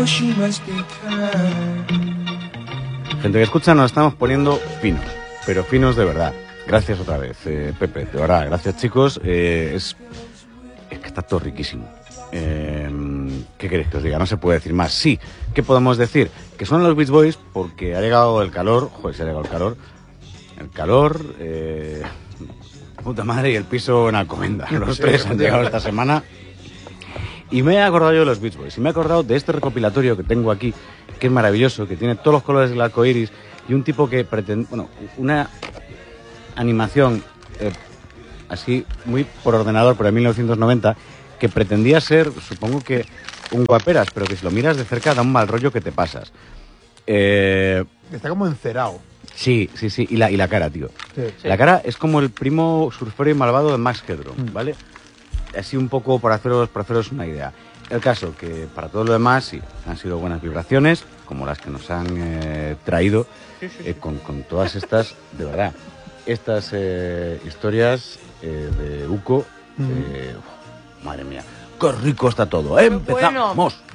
Gente que escucha, nos estamos poniendo finos, pero finos de verdad. Gracias otra vez, Pepe, de verdad, gracias chicos. Es que está todo riquísimo. ¿Qué queréis que os diga? No se puede decir más. Sí, ¿qué podemos decir? Que son los Beach Boys porque ha llegado el calor. Joder, se ha llegado el calor. El calor, puta madre, y el piso en Alcobendas. Los tres han llegado esta semana. Y me he acordado yo de los Beach Boys. Y me he acordado de este recopilatorio que tengo aquí, que es maravilloso, que tiene todos los colores del arco iris, y un tipo que pretende... Bueno, una animación así, muy por ordenador, pero en 1990, que pretendía ser, supongo que, un guaperas, pero que si lo miras de cerca da un mal rollo que te pasas. Está como encerado. Sí. Y la cara, tío. Sí. La cara es como el primo surfero y malvado de Max Headroom, ¿vale? Así un poco para haceros una idea. El caso, que para todo lo demás, sí, han sido buenas vibraciones, como las que nos han traído, con todas estas, de verdad, estas historias de Uco. Madre mía, qué rico está todo. ¡Empezamos! Bueno.